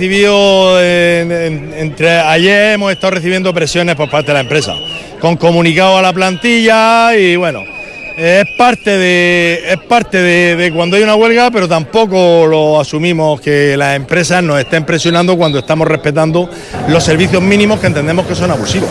recibido, entre ayer hemos estado recibiendo presiones por parte de la empresa, con comunicado a la plantilla y bueno, es parte de cuando hay una huelga, pero tampoco lo asumimos que las empresas nos estén presionando cuando estamos respetando los servicios mínimos que entendemos que son abusivos.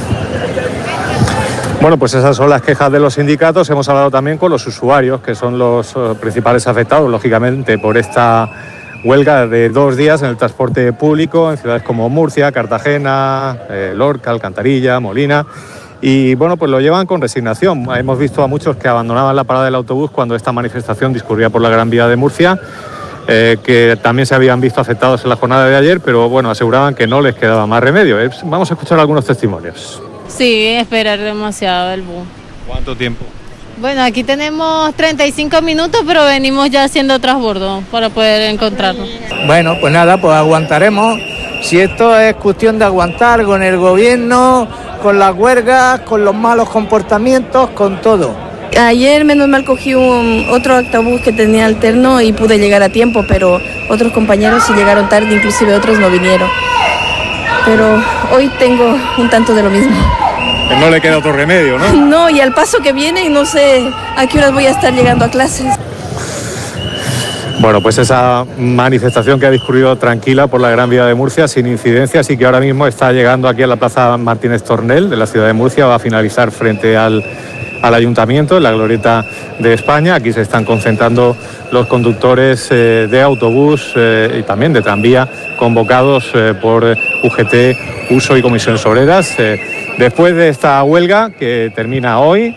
Bueno, pues esas son las quejas de los sindicatos. Hemos hablado también con los usuarios, que son los principales afectados, lógicamente, por esta huelga de 2 días en el transporte público en ciudades como Murcia, Cartagena, Lorca, Alcantarilla, Molina. Y bueno, pues lo llevan con resignación. Hemos visto a muchos que abandonaban la parada del autobús cuando esta manifestación discurría por la Gran Vía de Murcia, que también se habían visto afectados en la jornada de ayer, pero bueno, aseguraban que no les quedaba más remedio. Vamos a escuchar algunos testimonios. Sí, esperar demasiado el bus. ¿Cuánto tiempo? Bueno, aquí tenemos 35 minutos, pero venimos ya haciendo transbordo para poder encontrarnos. Bueno, pues nada, pues aguantaremos. Si esto es cuestión de aguantar con el gobierno, con las huelgas, con los malos comportamientos, con todo. Ayer menos mal cogí otro autobús que tenía alterno y pude llegar a tiempo, pero otros compañeros sí llegaron tarde, inclusive otros no vinieron. Pero hoy tengo un tanto de lo mismo. No le queda otro remedio, ¿no? No, y al paso que viene no sé a qué horas voy a estar llegando a clases. Bueno, pues esa manifestación que ha discurrido tranquila por la Gran Vía de Murcia, sin incidencias, y que ahora mismo está llegando aquí a la Plaza Martínez Tornel de la ciudad de Murcia, va a finalizar frente al Ayuntamiento, en la Glorieta de España. Aquí se están concentrando los conductores de autobús y también de tranvía, convocados por UGT, Uso y Comisiones Obreras. Después de esta huelga, que termina hoy,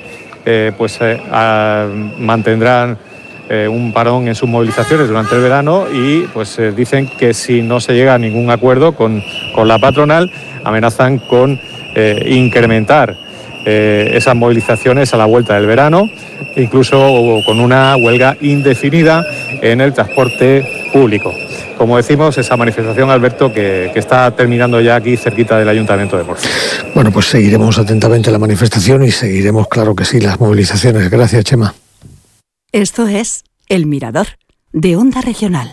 mantendrán un parón en sus movilizaciones durante el verano y pues dicen que si no se llega a ningún acuerdo con la patronal, amenazan con incrementar esas movilizaciones a la vuelta del verano, incluso con una huelga indefinida en el transporte público. Como decimos, esa manifestación, Alberto, que está terminando ya aquí cerquita del Ayuntamiento de Murcia. Bueno, pues seguiremos atentamente la manifestación y seguiremos, claro que sí, las movilizaciones. Gracias, Chema. Esto es El Mirador, de Onda Regional.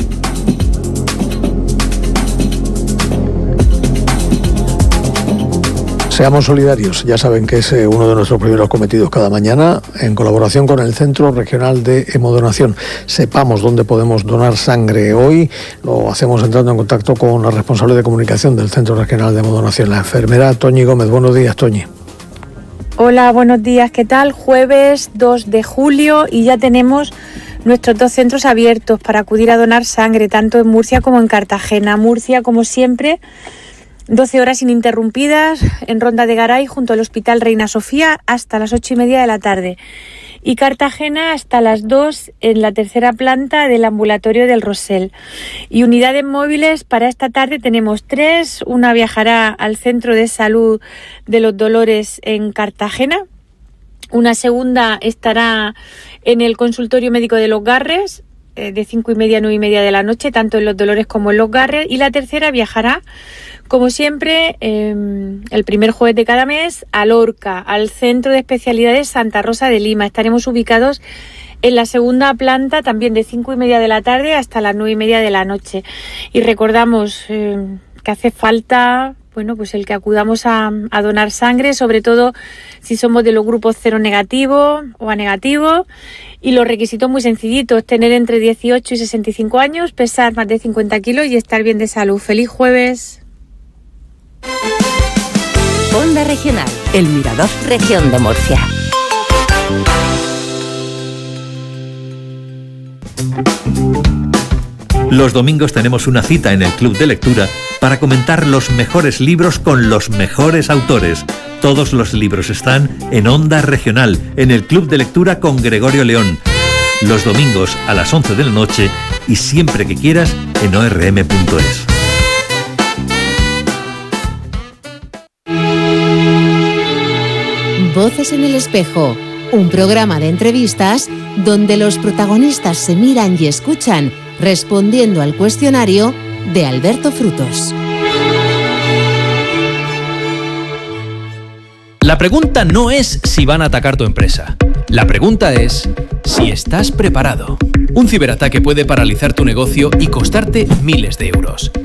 Seamos solidarios, ya saben que es uno de nuestros primeros cometidos cada mañana, en colaboración con el Centro Regional de Hemodonación. Sepamos dónde podemos donar sangre hoy, lo hacemos entrando en contacto con la responsable de comunicación del Centro Regional de Hemodonación, la enfermera Toñi Gómez. Buenos días, Toñi. Hola, buenos días, ¿qué tal? Jueves 2 de julio y ya tenemos nuestros 2 centros abiertos para acudir a donar sangre, tanto en Murcia como en Cartagena. Murcia, como siempre, 12 horas ininterrumpidas en Ronda de Garay junto al Hospital Reina Sofía hasta las 8:30 de la tarde. Y Cartagena hasta las 2 en la tercera planta del ambulatorio del Rosell. Y unidades móviles para esta tarde tenemos 3. Una viajará al Centro de Salud de los Dolores en Cartagena. Una segunda estará en el consultorio médico de Los Garres de 5:30 a 9:30 de la noche, tanto en Los Dolores como en Los Garres. Y la tercera viajará, como siempre, el primer jueves de cada mes, a Lorca, al Centro de Especialidades Santa Rosa de Lima. Estaremos ubicados en la segunda planta, también de 5:30 de la tarde hasta las 9:30 de la noche. Y recordamos que hace falta, bueno, pues el que acudamos a donar sangre, sobre todo si somos de los grupos cero negativo o A negativo. Y los requisitos muy sencillitos: tener entre 18 y 65 años, pesar más de 50 kilos y estar bien de salud. ¡Feliz jueves! Onda Regional, El Mirador, Región de Murcia. Los domingos tenemos una cita en el Club de Lectura para comentar los mejores libros con los mejores autores. Todos los libros están en Onda Regional, en el Club de Lectura con Gregorio León. Los domingos a las 11 de la noche y siempre que quieras en orm.es. Voces en el espejo, un programa de entrevistas donde los protagonistas se miran y escuchan respondiendo al cuestionario de Alberto Frutos. La pregunta no es si van a atacar tu empresa. La pregunta es si estás preparado. Un ciberataque puede paralizar tu negocio y costarte miles de euros.